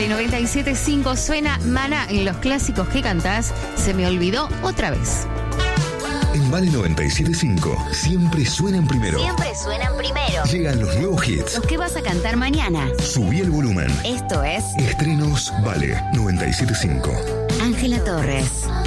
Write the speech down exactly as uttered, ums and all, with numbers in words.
Vale noventa y siete punto cinco, suena Mana en los clásicos que cantás. Se me olvidó otra vez. En Vale noventa y siete punto cinco siempre suenan primero. Siempre suenan primero. Llegan los nuevos hits. Los que vas a cantar mañana. Subí el volumen. Esto es Estrenos Vale noventa y siete punto cinco. Ángela Torres.